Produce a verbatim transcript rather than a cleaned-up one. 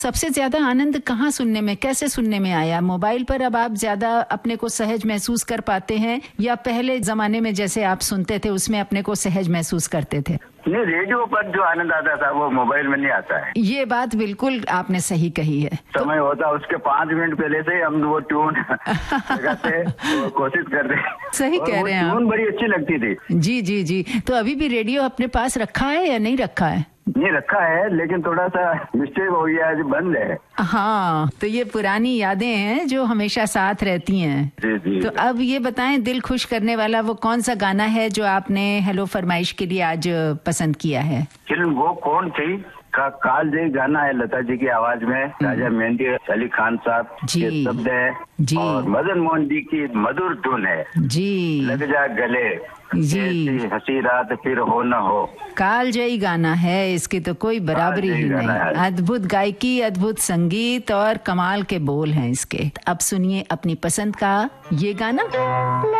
सबसे ज्यादा आनंद कहाँ सुनने में, कैसे सुनने में आया? मोबाइल पर अब आप ज्यादा अपने को सहज महसूस कर पाते हैं या पहले जमाने में जैसे आप सुनते थे उसमें अपने को सहज महसूस करते थे? नहीं, रेडियो पर जो आनंद आता था वो मोबाइल में नहीं आता है। ये बात बिल्कुल आपने सही कही है। समय तो, होता उसके पाँच मिनट पहले से हम वो ट्यून लगाते कोशिश कर रहे। सही कह रहे हैं आप। ट्यून बड़ी अच्छी लगती थी। जी जी जी। तो अभी भी रेडियो अपने पास रखा है या नहीं रखा है? नहीं रखा है, लेकिन थोड़ा सा मिस्टेक हो गया है, बंद है। हाँ, तो ये पुरानी यादें हैं जो हमेशा साथ रहती हैं। जी जी। तो अब ये बताएं, दिल खुश करने वाला वो कौन सा गाना है जो आपने हेलो फरमाइश के लिए आज पसंद किया है? फिल्म वो कौन थी का कालजयी गाना है, लता जी की आवाज में, राजा मेहंदी अली खान साहब के शब्द है जी, और मदन मोहन जी की मधुर धुन है जी, लग जा गले जी, हंसी रात फिर हो न हो। कालजयी गाना है, इसकी तो कोई बराबरी ही नहीं। अद्भुत गायकी, अद्भुत संगीत और कमाल के बोल हैं इसके। अब सुनिए अपनी पसंद का ये गाना।